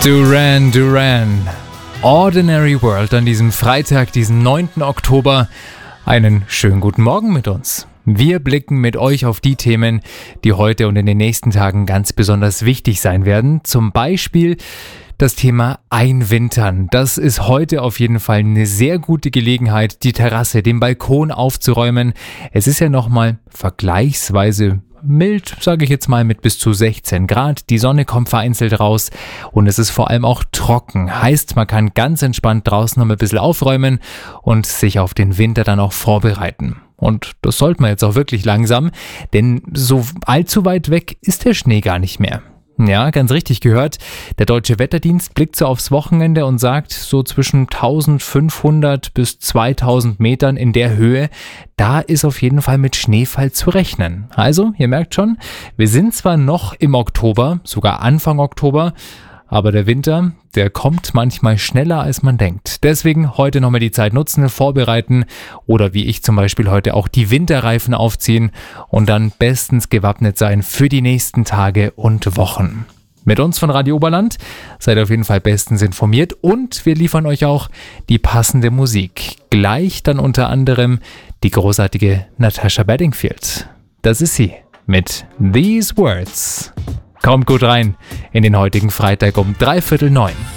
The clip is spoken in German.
Duran Duran. Ordinary World an diesem Freitag, diesen 9. Oktober. Einen schönen guten Morgen mit uns. Wir blicken mit euch auf die Themen, die heute und in den nächsten Tagen ganz besonders wichtig sein werden. Zum Beispiel das Thema Einwintern. Das ist heute auf jeden Fall eine sehr gute Gelegenheit, die Terrasse, den Balkon aufzuräumen. Es ist ja nochmal vergleichsweise mild, sage ich jetzt mal, mit bis zu 16 Grad. Die Sonne kommt vereinzelt raus und es ist vor allem auch trocken. Heißt, man kann ganz entspannt draußen noch ein bisschen aufräumen und sich auf den Winter dann auch vorbereiten. Und das sollte man jetzt auch wirklich langsam, denn so allzu weit weg ist der Schnee gar nicht mehr. Ja, ganz richtig gehört. Der Deutsche Wetterdienst blickt so aufs Wochenende und sagt, so zwischen 1500 bis 2000 Metern in der Höhe, da ist auf jeden Fall mit Schneefall zu rechnen. Also, ihr merkt schon, wir sind zwar noch im Oktober, sogar Anfang Oktober, aber der Winter, der kommt manchmal schneller, als man denkt. Deswegen heute nochmal die Zeit nutzen, vorbereiten oder wie ich zum Beispiel heute auch die Winterreifen aufziehen und dann bestens gewappnet sein für die nächsten Tage und Wochen. Mit uns von Radio Oberland seid ihr auf jeden Fall bestens informiert und wir liefern euch auch die passende Musik. Gleich dann unter anderem die großartige Natasha Bedingfield. Das ist sie mit These Words. Kommt gut rein in den heutigen Freitag um 8:45.